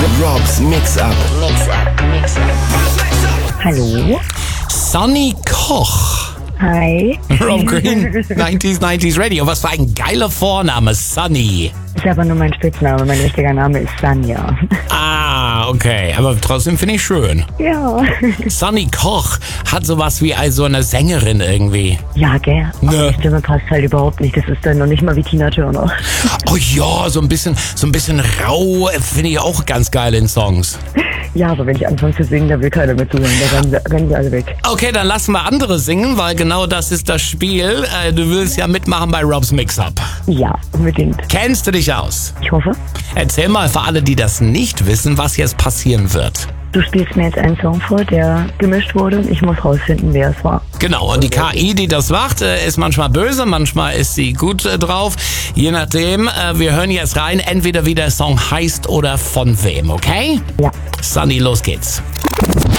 Robs Mix-Up. Hallo? Sonny Koch. Hi. Rob Green, 90s Radio. Was für ein geiler Vorname, Sonny. Ist aber nur mein Spitzname. Mein richtiger Name ist Sanja. Ah, okay. Aber trotzdem finde ich schön. Ja. Sonny Koch hat sowas wie so eine Sängerin irgendwie. Ja, gell? Ne. Aber die Stimme passt halt überhaupt nicht. Das ist dann noch nicht mal wie Tina Turner. Oh ja, so ein bisschen rau finde ich auch ganz geil in Songs. Ja, aber wenn ich anfange zu singen, dann will keiner mehr zuhören. Da rennen sie alle weg. Okay, dann lassen wir andere singen, weil genau das ist das Spiel. Du willst ja mitmachen bei Robs Mix-Up. Ja, unbedingt. Kennst du dich aus? Ich hoffe. Erzähl mal für alle, die das nicht wissen, was jetzt passieren wird. Du spielst mir jetzt einen Song vor, der gemischt wurde und ich muss rausfinden, wer es war. Genau, und die KI, die das macht, ist manchmal böse, manchmal ist sie gut drauf. Je nachdem, wir hören jetzt rein, entweder wie der Song heißt oder von wem, okay? Ja. Sonny, los geht's.